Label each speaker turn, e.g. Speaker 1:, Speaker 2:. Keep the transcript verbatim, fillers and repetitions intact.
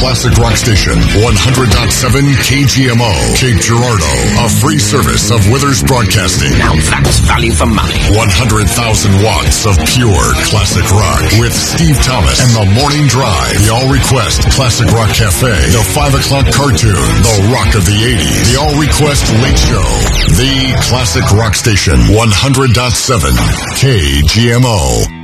Speaker 1: classic rock station, one hundred point seven K G M O, Cape Girardeau, a free service of Withers Broadcasting.
Speaker 2: Now that's value for money.
Speaker 1: one hundred thousand watts of pure classic rock with Steve Thomas and The Morning Drive, the All Request Classic Rock Cafe, the five o'clock cartoon, the rock of the eighties, the All Request Late Show, the classic rock station, one hundred point seven K G M O.